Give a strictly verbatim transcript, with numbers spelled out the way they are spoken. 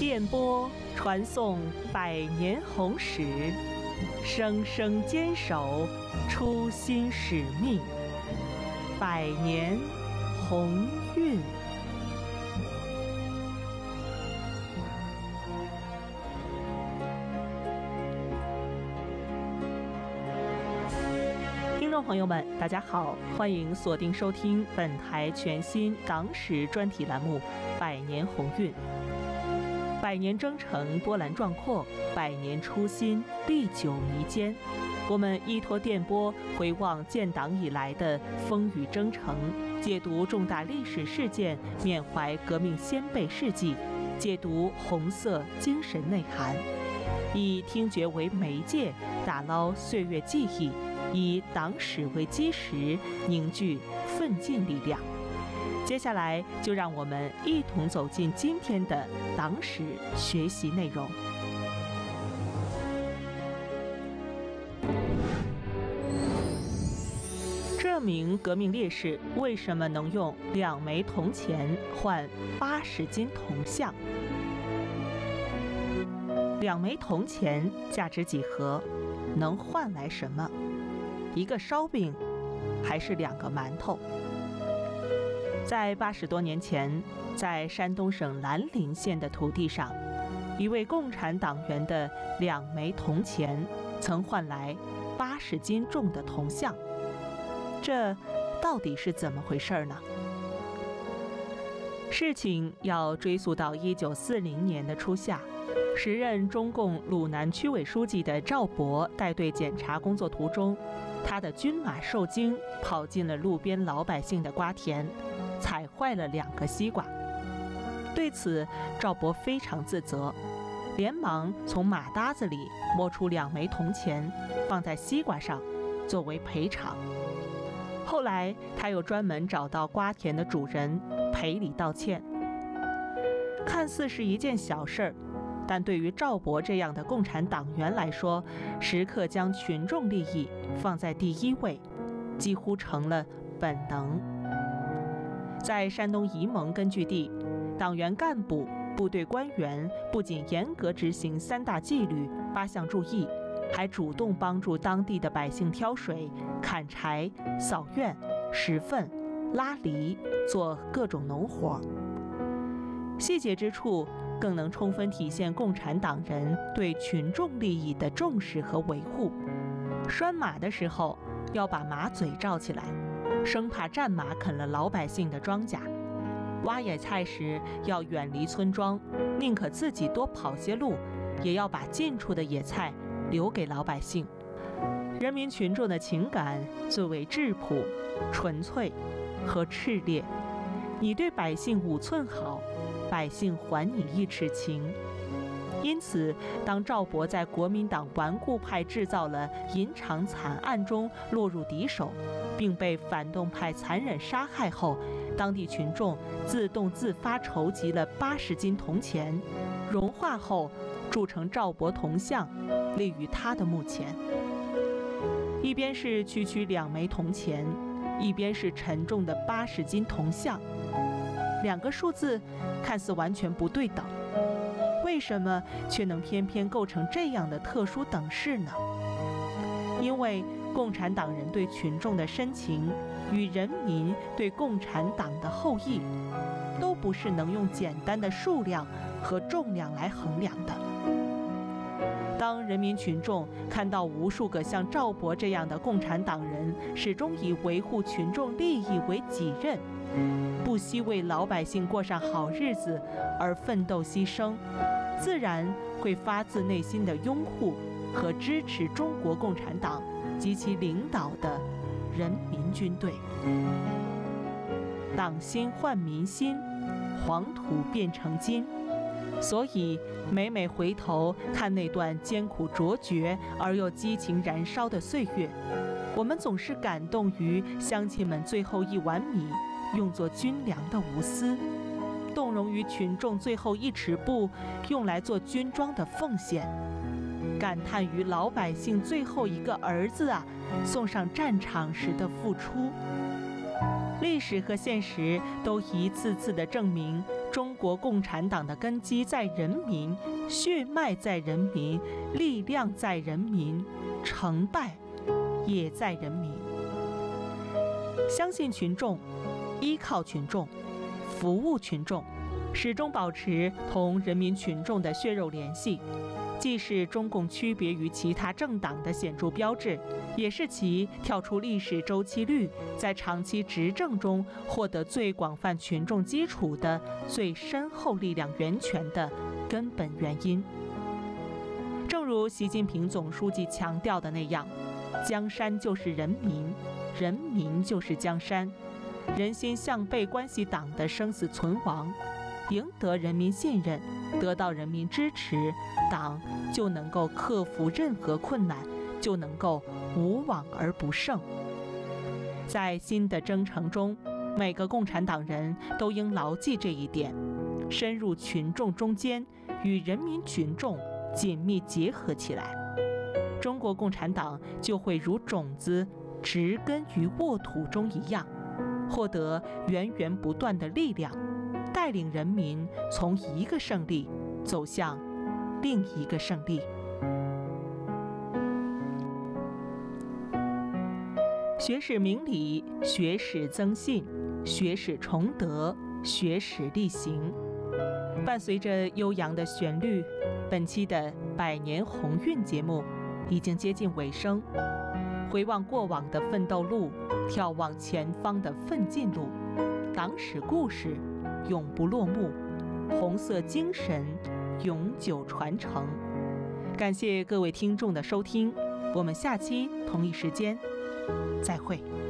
电波传送百年红史，生生坚守初心使命，百年鸿运。听众朋友们，大家好，欢迎锁定收听本台全新党史专题栏目《百年鸿运》。百年征程波澜壮阔，百年初心历久弥坚。我们依托电波回望建党以来的风雨征程，解读重大历史事件，缅怀革命先辈事迹，解读红色精神内涵，以听觉为媒介，打捞岁月记忆，以党史为基石，凝聚奋进力量。接下来就让我们一同走进今天的党史学习内容。这名革命烈士为什么能用两枚铜钱换八十斤铜像？两枚铜钱价值几何？能换来什么？一个烧饼，还是两个馒头？在八十多年前，在山东省兰陵县的土地上，一位共产党员的两枚铜钱曾换来八十斤重的铜像。这到底是怎么回事呢？事情要追溯到一九四零年的初夏，时任中共鲁南区委书记的赵博带队检查工作途中，他的军马受惊，跑进了路边老百姓的瓜田，踩坏了两个西瓜。对此，赵博非常自责，连忙从马搭子里摸出两枚铜钱，放在西瓜上作为赔偿。后来他又专门找到瓜田的主人赔礼道歉。看似是一件小事儿，但对于赵博这样的共产党员来说，时刻将群众利益放在第一位，几乎成了本能。在山东沂蒙根据地，党员干部、部队官员不仅严格执行三大纪律、八项注意，还主动帮助当地的百姓挑水、砍柴、扫院、拾粪、拉犁，做各种农活。细节之处更能充分体现共产党人对群众利益的重视和维护。拴马的时候要把马嘴罩起来，生怕战马啃了老百姓的庄稼；挖野菜时要远离村庄，宁可自己多跑些路，也要把近处的野菜留给老百姓。人民群众的情感最为质朴、纯粹和炽烈。你对百姓五寸好，百姓还你一尺情。因此，当赵博在国民党顽固派制造了银厂惨案中落入敌手，并被反动派残忍杀害后，当地群众自动自发筹集了八十斤铜钱，融化后铸成赵博铜像，立于他的墓前。一边是区区两枚铜钱，一边是沉重的八十斤铜像，两个数字看似完全不对等，为什么却能偏偏构成这样的特殊等式呢？因为共产党人对群众的深情与人民对共产党的厚谊，都不是能用简单的数量和重量来衡量的。当人民群众看到无数个像赵博这样的共产党人始终以维护群众利益为己任，不惜为老百姓过上好日子而奋斗牺牲，自然会发自内心的拥护和支持中国共产党及其领导的人民军队。党心换民心，黄土变成金。所以每每回头看那段艰苦卓绝而又激情燃烧的岁月，我们总是感动于乡亲们最后一碗米用作军粮的无私，动容于群众最后一尺布用来做军装的奉献，感叹于老百姓最后一个儿子啊送上战场时的付出。历史和现实都一次次地证明， 中国共产党的根基在人民，血脉在人民，力量在人民，成败也在人民。相信群众，依靠群众，服务群众，始终保持同人民群众的血肉联系，既是中共区别于其他政党的显著标志，也是其跳出历史周期率，在长期执政中获得最广泛群众基础的最深厚力量源泉的根本原因。正如习近平总书记强调的那样，江山就是人民，人民就是江山，人心向背关系党的生死存亡，赢得人民信任，得到人民支持，党就能够克服任何困难，就能够无往而不胜。在新的征程中，每个共产党人都应牢记这一点，深入群众中间，与人民群众紧密结合起来，中国共产党就会如种子植根于沃土中一样，获得源源不断的力量，带领人民从一个胜利走向另一个胜利。学史明理，学史增信，学史崇德，学史力行。伴随着悠扬的旋律，本期的百年鸿运节目已经接近尾声。回望过往的奋斗路，眺望前方的奋进路，党史故事永不落幕，红色精神永久传承。感谢各位听众的收听，我们下期同一时间再会。